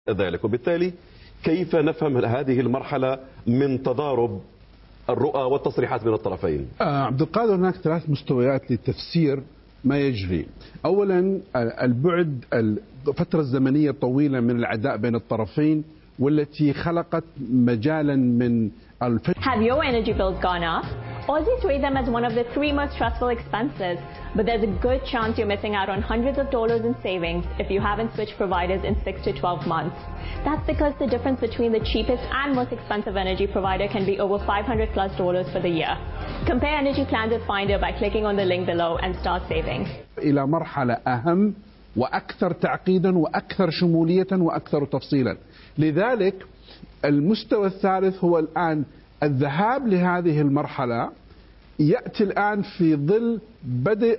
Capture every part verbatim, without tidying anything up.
ذلك. وبالتالي كيف نفهم هذه المرحلة من تضارب الرؤى والتصريحات من الطرفين؟ آه عبد القادر، هناك ثلاث مستويات لتفسير ما يجري. أولا البعد، الفترة الزمنية الطويلة من العداء بين الطرفين والتي خلقت مجالا من الفشل. Have your energy bills gone up? Aussies rate them as one of the three most stressful expenses, but there's a good chance you're missing out on hundreds of dollars in savings if you haven't switched providers in six to twelve months. That's because the difference between the cheapest and most expensive energy provider can be over five hundred plus dollars for the year. Compare energy plans with Finder by clicking on the link below and start saving. إلى مرحلة أهم وأكثر تعقيدا وأكثر شمولية وأكثر تفصيلا. لذلك المستوى الثالث هو الآن الذهاب لهذه المرحلة، يأتي الآن في ظل بدء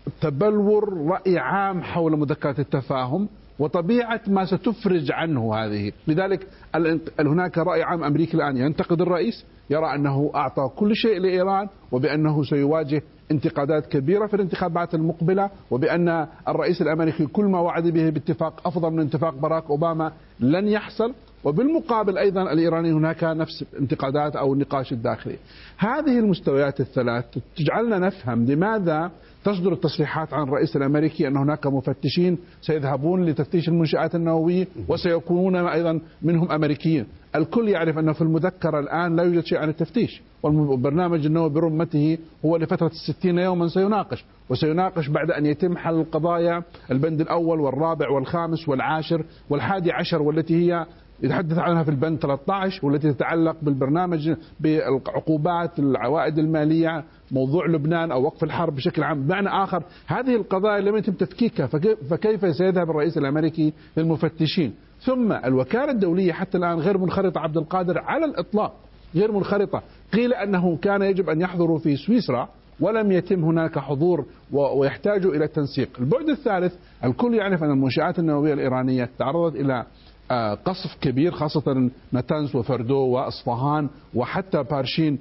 تبلور رأي عام حول مذكرة التفاهم وطبيعة ما ستفرج عنه هذه. لذلك هناك رأي عام أمريكي الآن ينتقد الرئيس، يرى أنه أعطى كل شيء لإيران وبأنه سيواجه انتقادات كبيرة في الانتخابات المقبلة، وبأن الرئيس الأمريكي كل ما وعد به باتفاق أفضل من اتفاق باراك أوباما لن يحصل. وبالمقابل أيضا الإيرانيين هناك نفس الانتقادات أو النقاش الداخلي. هذه المستويات الثلاث تجعلنا نفهم لماذا تصدر التصريحات عن الرئيس الأمريكي أن هناك مفتشين سيذهبون لتفتيش المنشآت النووية وسيكونون أيضا منهم أمريكيين. الكل يعرف أنه في المذكرة الآن لا يوجد شيء عن التفتيش، والبرنامج النووي برمته هو لفترة الستين يوما سيناقش، وسيناقش بعد أن يتم حل القضايا البند الأول والرابع والخامس والعاشر والحادي عشر، والتي هي يتحدث عنها في البند ثلاثة عشر والتي تتعلق بالبرنامج بالعقوبات العوائد المالية، موضوع لبنان أو وقف الحرب بشكل عام. بمعنى آخر هذه القضايا لم يتم تفكيكها، فكيف سيذهب الرئيس الأمريكي للمفتشين؟ ثم الوكالة الدولية حتى الآن غير منخرطة عبد القادر على الإطلاق، غير منخرطة. قيل أنه كان يجب أن يحضروا في سويسرا ولم يتم هناك حضور ويحتاجوا إلى التنسيق. البعد الثالث، الكل يعرف أن المنشآت النووية الإيرانية تعرضت إلى قصف كبير، خاصة نتنز وفردو وأصفهان وحتى بارشين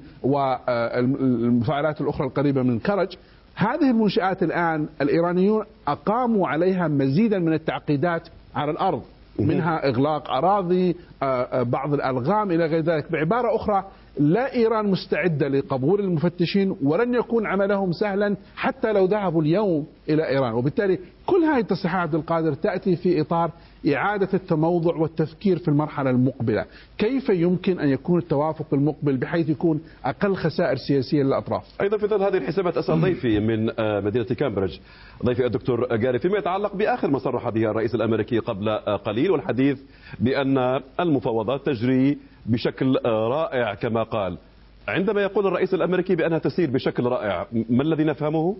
والمفاعلات الأخرى القريبة من كرج. هذه المنشآت الآن الإيرانيون أقاموا عليها مزيدا من التعقيدات على الأرض، منها إغلاق أراضي، بعض الألغام إلى غير ذلك. بعبارة أخرى لا إيران مستعدة لقبول المفتشين ولن يكون عملهم سهلا حتى لو ذهبوا اليوم إلى إيران. وبالتالي كل هذه التصريحات عبد القادر تأتي في إطار إعادة التموضع والتفكير في المرحلة المقبلة. كيف يمكن أن يكون التوافق المقبل بحيث يكون أقل خسائر سياسية للأطراف؟ أيضا في ظل هذه الحسابات أسأل ضيفي من مدينة كامبريدج، ضيفي الدكتور قاري، فيما يتعلق بآخر ما صرح به الرئيس الأمريكي قبل قليل، والحديث بأن المفاوضات تجري بشكل رائع كما قال. عندما يقول الرئيس الأمريكي بأنها تسير بشكل رائع، ما الذي نفهمه؟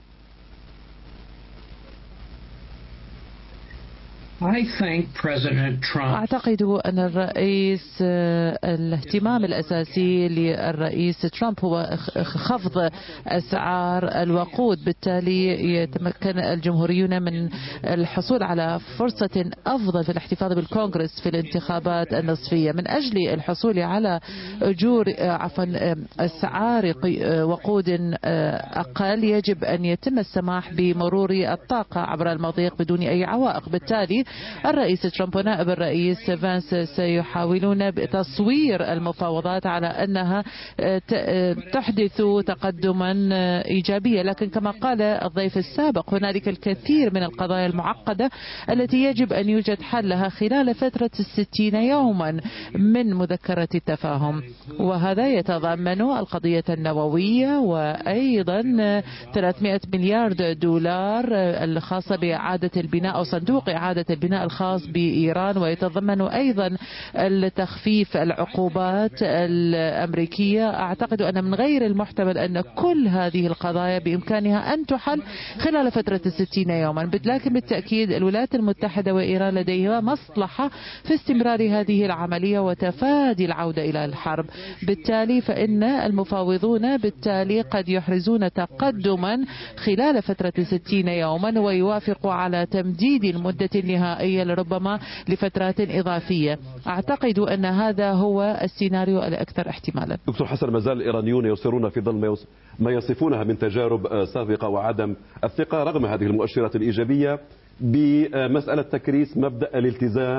أعتقد أن الرئيس الاهتمام الأساسي للرئيس ترامب هو خفض أسعار الوقود، بالتالي يتمكن الجمهوريون من الحصول على فرصة أفضل في الاحتفاظ بالكونغرس في الانتخابات النصفية. من أجل الحصول على أجور عفوا أسعار وقود أقل يجب أن يتم السماح بمرور الطاقة عبر المضيق بدون أي عوائق. بالتالي الرئيس ترامب ونائب الرئيس فانس سيحاولون بتصوير المفاوضات على أنها تحدث تقدما إيجابيا، لكن كما قال الضيف السابق هنالك الكثير من القضايا المعقدة التي يجب أن يوجد حلها خلال فترة الستين يوما من مذكرة التفاهم، وهذا يتضمن القضية النووية وأيضا ثلاثمئة مليار دولار الخاصة بإعادة البناء أو صندوق إعادة البناء الخاص بإيران، ويتضمن أيضا التخفيف العقوبات الأمريكية. أعتقد أن من غير المحتمل أن كل هذه القضايا بإمكانها أن تحل خلال فترة الستين يوما، لكن بالتأكيد الولايات المتحدة وإيران لديهما مصلحة في استمرار هذه العملية وتفادي العودة إلى الحرب. بالتالي فإن المفاوضون بالتالي قد يحرزون تقدما خلال فترة ستين يوما ويوافقوا على تمديد المدة النهائية لربما لفترات إضافية. أعتقد أن هذا هو السيناريو الأكثر احتمالا. دكتور حسن، ما زال الإيرانيون يصرون في ظل ما يصفونها من تجارب سابقة وعدم الثقة رغم هذه المؤشرات الإيجابية بمسألة تكريس مبدأ الالتزام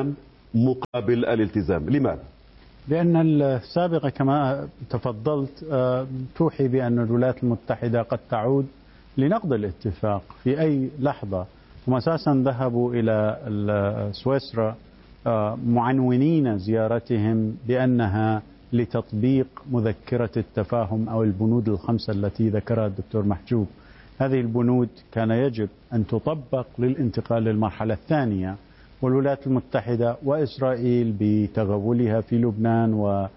مقابل الالتزام. لماذا؟ لأن السابقة كما تفضلت توحي بأن الولايات المتحدة قد تعود لنقض الاتفاق في أي لحظة. هم أساسا ذهبوا إلى سويسرا معنونين زيارتهم بأنها لتطبيق مذكرة التفاهم أو البنود الخمسة التي ذكرها الدكتور محجوب. هذه البنود كان يجب أن تطبق للانتقال للمرحلة الثانية، والولايات المتحدة وإسرائيل بتغولها في لبنان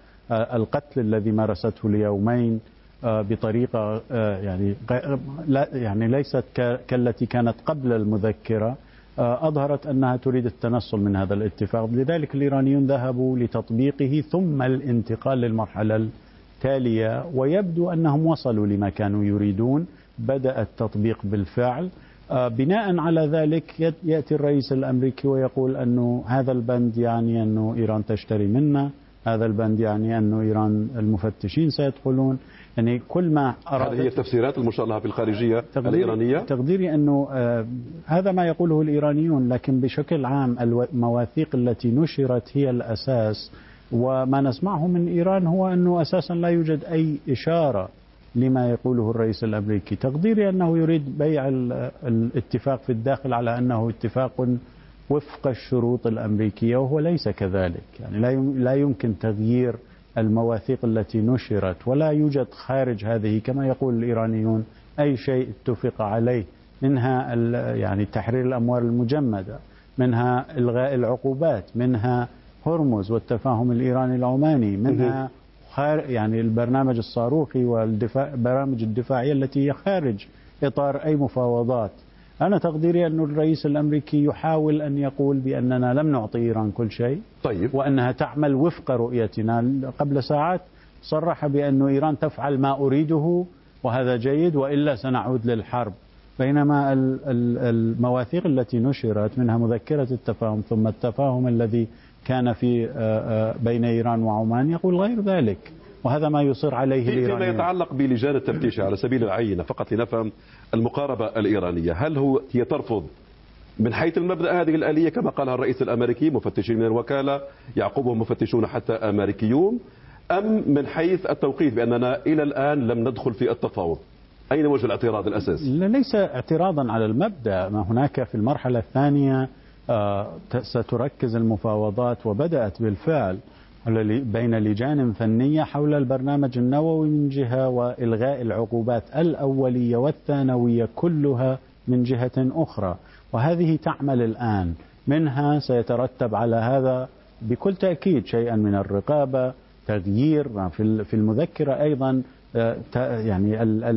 والقتل الذي مارسته ليومين بطريقة يعني يعني ليست كالتي كانت قبل المذكرة أظهرت أنها تريد التنصل من هذا الاتفاق. لذلك الإيرانيون ذهبوا لتطبيقه ثم الانتقال للمرحلة التالية، ويبدو أنهم وصلوا لما كانوا يريدون. بدأ التطبيق بالفعل. بناء على ذلك يأتي الرئيس الأمريكي ويقول أنه هذا البند يعني أنه إيران تشتري منا، هذا البند يعني أنه إيران المفتشين سيدخلون. يعني كل ما أراد. هذه هي التفسيرات المشار لها في الخارجية الإيرانية. تقديري أنه آه هذا ما يقوله الإيرانيون، لكن بشكل عام المواثيق التي نشرت هي الأساس، وما نسمعه من إيران هو أنه أساسا لا يوجد أي إشارة لما يقوله الرئيس الأمريكي. تقديري أنه يريد بيع الاتفاق في الداخل على أنه اتفاق وفق الشروط الأمريكية، وهو ليس كذلك. يعني لا يمكن تغيير المواثيق التي نشرت، ولا يوجد خارج هذه كما يقول الإيرانيون أي شيء اتفق عليه، منها يعني تحرير الأموال المجمدة، منها إلغاء العقوبات، منها هرمز والتفاهم الإيراني العماني، منها يعني البرنامج الصاروخي والبرامج الدفاعية التي هي خارج إطار أي مفاوضات. أنا تقديري أن الرئيس الأمريكي يحاول أن يقول بأننا لم نعطي إيران كل شيء، طيب. وأنها تعمل وفق رؤيتنا. قبل ساعات صرح بأن إيران تفعل ما أريده وهذا جيد، وإلا سنعود للحرب. بينما المواثيق التي نشرت منها مذكرة التفاهم ثم التفاهم الذي كان في بين إيران وعمان يقول غير ذلك، وهذا ما يصر عليه الإيرانيون. فيما يتعلق بلجان التفتيش على سبيل العينة فقط لنفهم المقاربة الإيرانية، هل هو هي ترفض من حيث المبدأ هذه الآلية كما قالها الرئيس الأمريكي مفتشين من الوكالة يعقبهم مفتشون حتى أمريكيون، أم من حيث التوقيت بأننا إلى الآن لم ندخل في التفاوض؟ أين وجه الاعتراض الأساسي؟ ليس اعتراضا على المبدأ، ما هناك في المرحلة الثانية ستركز المفاوضات وبدأت بالفعل بين لجان فنية حول البرنامج النووي من جهة، وإلغاء العقوبات الأولية والثانوية كلها من جهة أخرى، وهذه تعمل الآن. منها سيترتب على هذا بكل تأكيد شيئا من الرقابة، تغيير في المذكرة أيضا، يعني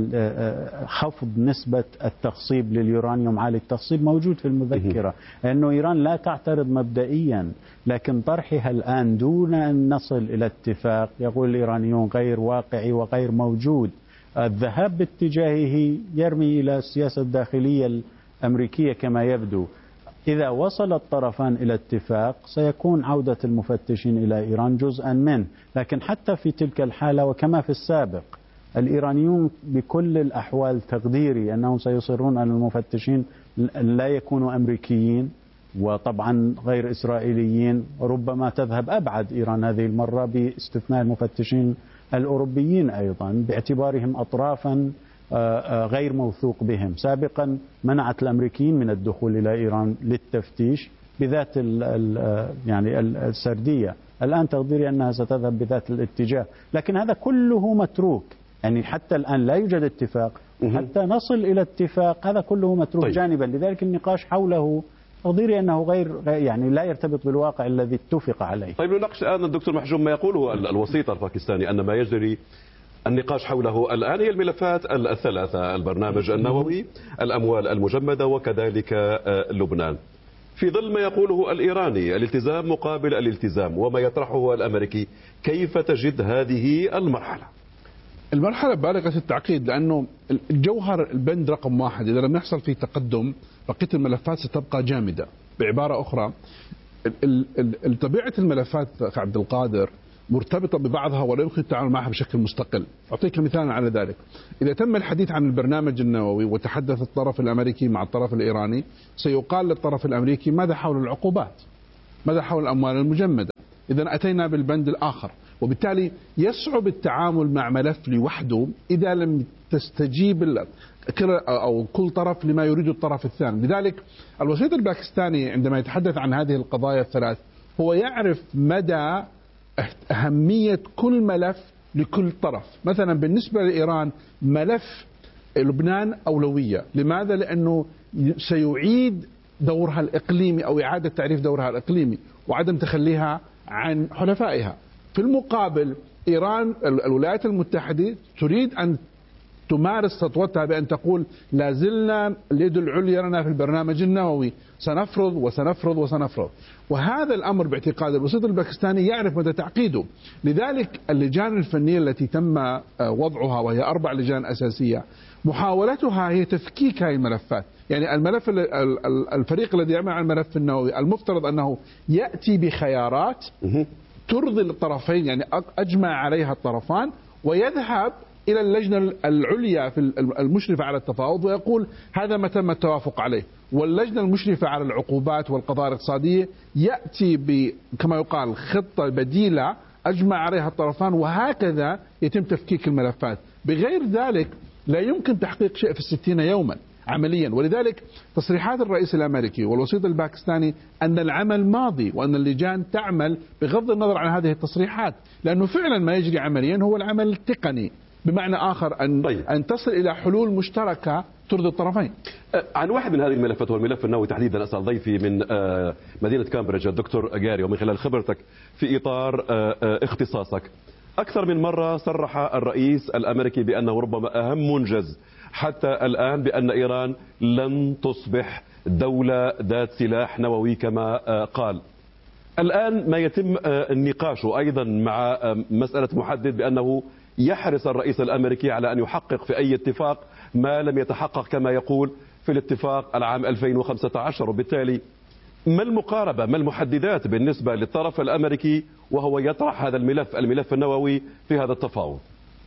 خفض نسبة التخصيب لليورانيوم عالي التخصيب موجود في المذكرة، لأنه إيران لا تعترض مبدئيا، لكن طرحها الآن دون أن نصل إلى اتفاق يقول الإيرانيون غير واقعي وغير موجود. الذهاب باتجاهه يرمي إلى السياسة الداخلية الأمريكية كما يبدو. إذا وصل الطرفان إلى اتفاق سيكون عودة المفتشين إلى إيران جزءا منه، لكن حتى في تلك الحالة وكما في السابق الإيرانيون بكل الأحوال تقديري أنهم سيصرون أن المفتشين لا يكونوا أمريكيين وطبعا غير إسرائيليين، وربما تذهب أبعد إيران هذه المرة باستثناء المفتشين الأوروبيين أيضا باعتبارهم أطرافا غير موثوق بهم. سابقا منعت الأمريكيين من الدخول إلى إيران للتفتيش بذات ال يعني السردية، الآن تقديري أنها ستذهب بذات الاتجاه، لكن هذا كله متروك. يعني حتى الآن لا يوجد اتفاق، حتى نصل إلى اتفاق هذا كله متروك. طيب. جانبا، لذلك النقاش حوله تقديري أنه غير يعني لا يرتبط بالواقع الذي اتفق عليه. طيب نناقش الآن الدكتور محجوب ما يقوله الوسيط الباكستاني أن ما يجري النقاش حوله الآن هي الملفات الثلاثة: البرنامج النووي، الأموال المجمدة، وكذلك لبنان. في ظل ما يقوله الإيراني الالتزام مقابل الالتزام وما يطرحه الأمريكي، كيف تجد هذه المرحلة؟ المرحلة بالغة التعقيد، لأنه الجوهر البند رقم واحد إذا لم يحصل فيه تقدم بقية الملفات ستبقى جامدة. بعبارة أخرى طبيعة الملفات عبد القادر مرتبطة ببعضها ولا يمكن التعامل معها بشكل مستقل. أعطيك مثال على ذلك: إذا تم الحديث عن البرنامج النووي وتحدث الطرف الأمريكي مع الطرف الإيراني، سيقال للطرف الأمريكي ماذا حول العقوبات؟ ماذا حول الأموال المجمدة؟ إذا أتينا بالبند الآخر، وبالتالي يصعب التعامل مع ملف لوحده إذا لم تستجيب أو كل طرف لما يريد الطرف الثاني. لذلك الوسيط الباكستاني عندما يتحدث عن هذه القضايا الثلاث هو يعرف مدى أهمية كل ملف لكل طرف. مثلا بالنسبة لإيران ملف لبنان أولوية. لماذا؟ لأنه سيعيد دورها الإقليمي أو إعادة تعريف دورها الإقليمي وعدم تخليها عن حلفائها. في المقابل إيران الولايات المتحدة تريد أن تمارس سطوتها بأن تقول لا زلنا اليد العليا لنا في البرنامج النووي، سنفرض وسنفرض وسنفرض. وهذا الأمر باعتقاد الوسيط الباكستاني يعرف مدى تعقيده. لذلك اللجان الفنية التي تم وضعها وهي أربع لجان أساسية محاولتها هي تفكيك هذه الملفات. يعني الملف الفريق الذي يعمل على الملف النووي المفترض أنه يأتي بخيارات ترضي الطرفين، يعني أجمع عليها الطرفان، ويذهب إلى اللجنة العليا في المشرفة على التفاوض ويقول هذا ما تم التوافق عليه. واللجنة المشرفة على العقوبات والقضايا الاقتصادية يأتي ب كما يقال خطة بديلة أجمع عليها الطرفان، وهكذا يتم تفكيك الملفات. بغير ذلك لا يمكن تحقيق شيء في الستين يوما عمليا. ولذلك تصريحات الرئيس الأمريكي والوسيط الباكستاني أن العمل ماضي وأن اللجان تعمل بغض النظر عن هذه التصريحات، لأنه فعلا ما يجري عمليا هو العمل التقني، بمعنى آخر أن, طيب. أن تصل إلى حلول مشتركة ترضي الطرفين. عن واحد من هذه الملفات هو الملف النووي تحديدا أسأل ضيفي من مدينة كامبريدج الدكتور جاري، ومن خلال خبرتك في إطار اختصاصك أكثر من مرة صرح الرئيس الأمريكي بأنه ربما أهم منجز حتى الآن بأن إيران لن تصبح دولة ذات سلاح نووي كما قال. الآن ما يتم النقاش أيضا مع مسألة محدد بأنه يحرص الرئيس الأمريكي على أن يحقق في أي اتفاق ما لم يتحقق كما يقول في الاتفاق العام ألفين وخمسة عشر. وبالتالي ما المقاربة ما المحددات بالنسبة للطرف الأمريكي وهو يطرح هذا الملف الملف النووي في هذا التفاوض؟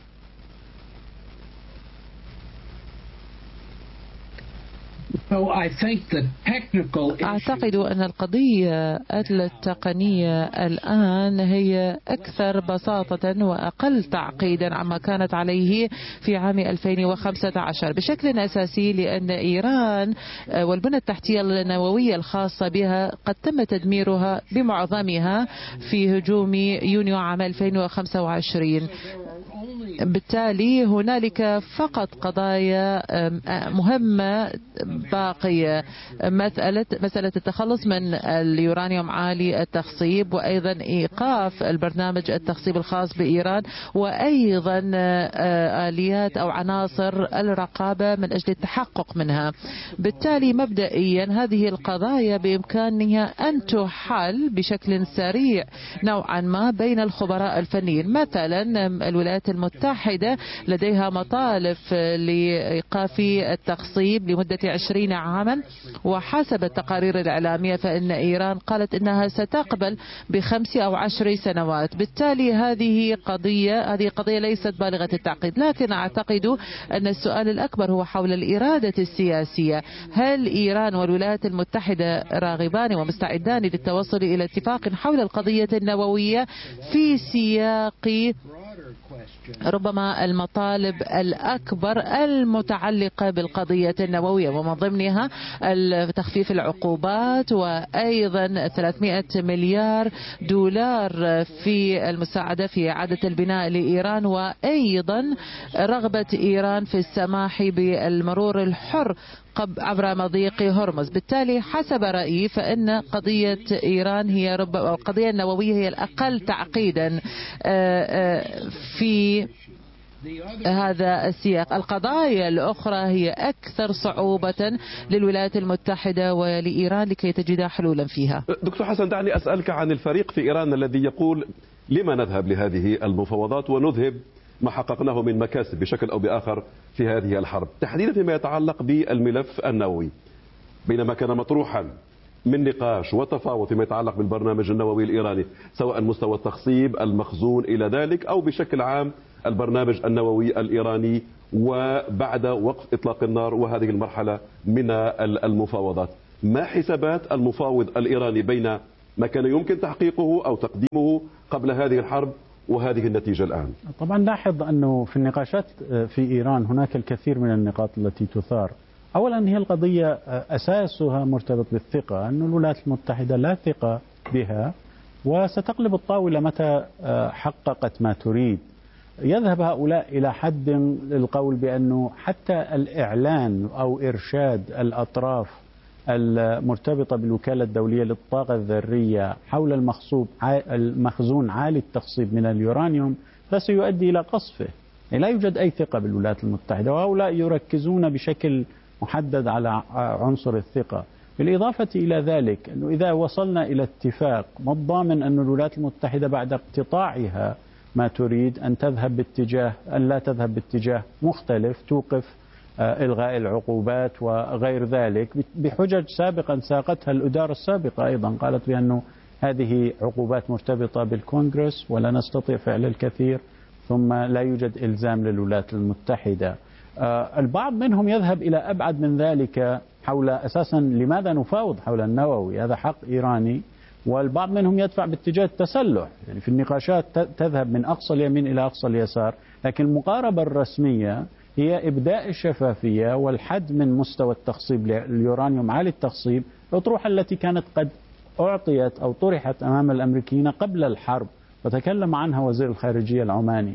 أعتقد أن القضية التقنية الآن هي أكثر بساطة وأقل تعقيدا عما كانت عليه في عام ألفين وخمسة عشر بشكل أساسي، لأن إيران والبنى التحتية النووية الخاصة بها قد تم تدميرها بمعظمها في هجوم يونيو عام ألفين وخمسة وعشرين. بالتالي هنالك فقط قضايا مهمة باقية، مسألة مسألة التخلص من اليورانيوم عالي التخصيب، وأيضا إيقاف البرنامج التخصيب الخاص بإيران، وأيضا آليات أو عناصر الرقابة من أجل التحقق منها. بالتالي مبدئيا هذه القضايا بإمكانها أن تحل بشكل سريع نوعا ما بين الخبراء الفنيين. مثلا الولايات المتحدة لديها مطالب لإيقاف التخصيب لمدة عشرين عاما، وحسب التقارير الإعلامية فإن إيران قالت إنها ستقبل بخمس أو عشر سنوات. بالتالي هذه قضية هذه قضية ليست بالغة التعقيد، لكن أعتقد أن السؤال الأكبر هو حول الإرادة السياسية. هل إيران والولايات المتحدة راغبان ومستعدان للتوصل إلى اتفاق حول القضية النووية في سياق ربما المطالب الأكبر المتعلقة بالقضية النووية، ومن ضمنها تخفيف العقوبات، وأيضا ثلاثمئة مليار دولار في المساعدة في إعادة البناء لإيران، وأيضا رغبة إيران في السماح بالمرور الحر عبر مضيق هرمز. بالتالي حسب رأيي فإن قضية إيران هي ربما القضية النووية هي الأقل تعقيدا في هذا السياق. القضايا الأخرى هي أكثر صعوبة للولايات المتحدة ولإيران لكي تجد حلولا فيها. دكتور حسن، دعني أسألك عن الفريق في إيران الذي يقول لما نذهب لهذه المفاوضات ونذهب ما حققناه من مكاسب بشكل أو بآخر في هذه الحرب، تحديدا فيما يتعلق بالملف النووي. بينما كان مطروحا من نقاش وتفاوض فيما يتعلق بالبرنامج النووي الإيراني، سواء مستوى التخصيب المخزون إلى ذلك أو بشكل عام البرنامج النووي الإيراني، وبعد وقف إطلاق النار وهذه المرحلة من المفاوضات، ما حسابات المفاوض الإيراني بين ما كان يمكن تحقيقه أو تقديمه قبل هذه الحرب وهذه النتيجة الآن؟ طبعا لاحظ أنه في النقاشات في إيران هناك الكثير من النقاط التي تثار. أولا هي القضية أساسها مرتبط بالثقة، أن الولايات المتحدة لا ثقة بها وستقلب الطاولة متى حققت ما تريد. يذهب هؤلاء إلى حد القول بأنه حتى الإعلان أو إرشاد الأطراف المرتبطة بالوكالة الدولية للطاقة الذرية حول المخصوب المخزون عالي التخصيب من اليورانيوم فسيؤدي إلى قصفه. لا يوجد أي ثقة بالولايات المتحدة، وهؤلاء يركزون بشكل محدد على عنصر الثقة. بالإضافة إلى ذلك أنه إذا وصلنا إلى اتفاق ما الضامن أن الولايات المتحدة بعد اقتطاعها ما تريد أن تذهب باتجاه أن لا تذهب باتجاه مختلف توقف إلغاء العقوبات وغير ذلك بحجج سابقا ساقتها الإدارة السابقة. أيضا قالت بأنه هذه عقوبات مرتبطة بالكونغرس ولا نستطيع فعل الكثير، ثم لا يوجد إلزام للولايات المتحدة. البعض منهم يذهب إلى أبعد من ذلك حول أساسا لماذا نفاوض حول النووي، هذا حق إيراني، والبعض منهم يدفع باتجاه التسلح. يعني في النقاشات تذهب من أقصى اليمين إلى أقصى اليسار، لكن المقاربة الرسمية هي إبداء الشفافية والحد من مستوى التخصيب لليورانيوم عالي التخصيب، الأطروحة التي كانت قد أعطيت أو طرحت أمام الأمريكيين قبل الحرب وتكلم عنها وزير الخارجية العماني.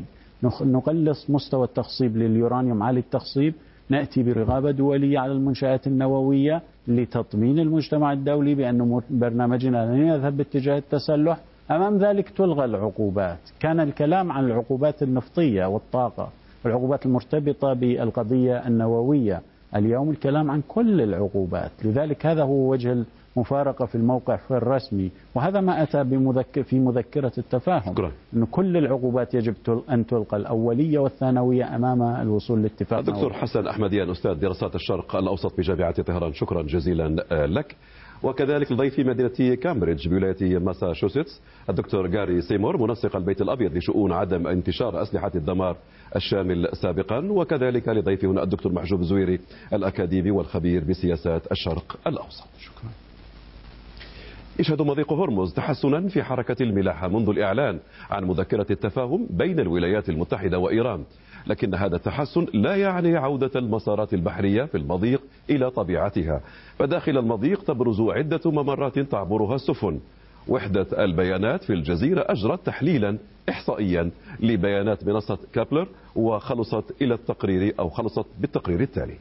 نقلص مستوى التخصيب لليورانيوم عالي التخصيب، نأتي برغبة دولية على المنشآت النووية لتطمين المجتمع الدولي بأن برنامجنا لن يذهب باتجاه التسلح. أمام ذلك تلغى العقوبات. كان الكلام عن العقوبات النفطية والطاقة والعقوبات المرتبطة بالقضية النووية، اليوم الكلام عن كل العقوبات. لذلك هذا هو وجه المفارقة في الموقع الرسمي، وهذا ما أتى بمذكر في مذكرة التفاهم أن كل العقوبات يجب أن تلقى الأولية والثانوية أمام الوصول لاتفاق. دكتور حسن أحمديان أستاذ دراسات الشرق الأوسط بجامعة طهران، شكرا جزيلا لك. وكذلك لضيفي مدينة كامبريدج بولاية ماساتشوستس الدكتور جاري سيمور منسق البيت الأبيض لشؤون عدم انتشار أسلحة الدمار الشامل سابقا، وكذلك لضيفي هنا الدكتور محجوب الزويري الأكاديمي والخبير بسياسات الشرق الأوسط. شكرا. يشهد مضيق هرمز تحسنا في حركة الملاحة منذ الإعلان عن مذكرة التفاهم بين الولايات المتحدة وإيران، لكن هذا التحسن لا يعني عودة المسارات البحرية في المضيق إلى طبيعتها، فداخل المضيق تبرز عدة ممرات تعبرها السفن. وحدة البيانات في الجزيرة أجرت تحليلا إحصائيا لبيانات منصة كابلر وخلصت إلى التقرير أو خلصت بالتقرير التالي.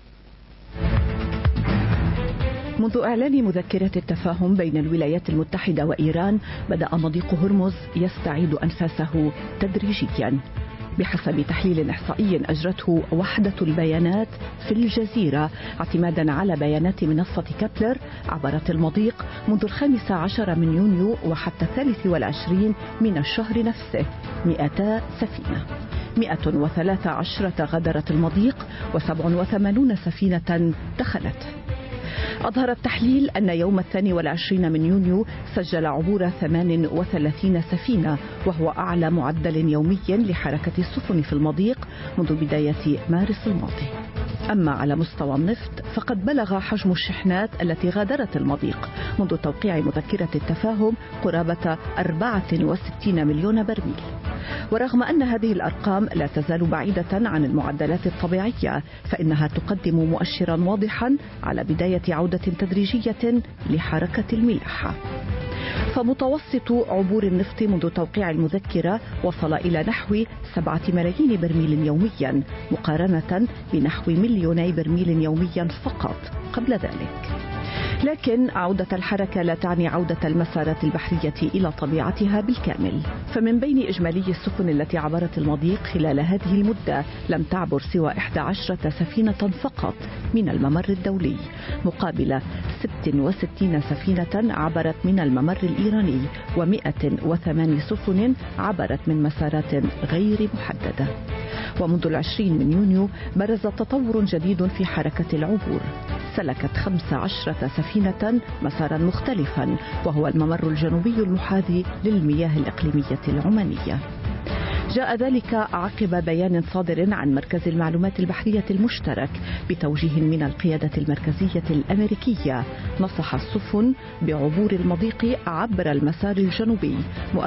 منذ إعلان مذكرة التفاهم بين الولايات المتحدة وإيران بدأ مضيق هرمز يستعيد أنفاسه تدريجيا. بحسب تحليل إحصائي أجرته وحدة البيانات في الجزيرة اعتمادا على بيانات منصة كابلر، عبرت المضيق منذ الخامس عشر من يونيو وحتى الثالث والعشرين من الشهر نفسه مئتا سفينة. مئة وثلاثة عشرة غادرت المضيق وسبع وثمانون سفينة دخلت. أظهر التحليل أن يوم الثاني والعشرين من يونيو سجل عبور ثمان وثلاثين سفينة، وهو أعلى معدل يومي لحركة السفن في المضيق منذ بداية مارس الماضي. أما على مستوى النفط فقد بلغ حجم الشحنات التي غادرت المضيق منذ توقيع مذكرة التفاهم قرابة أربعة وستين مليون برميل. ورغم أن هذه الأرقام لا تزال بعيدة عن المعدلات الطبيعية، فإنها تقدم مؤشرا واضحا على بداية عودة تدريجية لحركة الملاحة. فمتوسط عبور النفط منذ توقيع المذكرة وصل إلى نحو سبعة ملايين برميل يوميا، مقارنة بنحو مليوني برميل يوميا فقط قبل ذلك. لكن عودة الحركة لا تعني عودة المسارات البحرية إلى طبيعتها بالكامل، فمن بين إجمالي السفن التي عبرت المضيق خلال هذه المدة لم تعبر سوى إحدى عشرة سفينة فقط من الممر الدولي، مقابل ست وستين سفينة عبرت من الممر الإيراني ومئة وثمان سفن عبرت من مسارات غير محددة. ومنذ العشرين من يونيو برز تطور جديد في حركة العبور، سلكت خمس عشرة سفينة مسارا مختلفا وهو الممر الجنوبي المحاذي للمياه الإقليمية العمانية. جاء ذلك عقب بيان صادر عن مركز المعلومات البحرية المشترك بتوجيه من القيادة المركزية الأمريكية نصح السفن بعبور المضيق عبر المسار الجنوبي،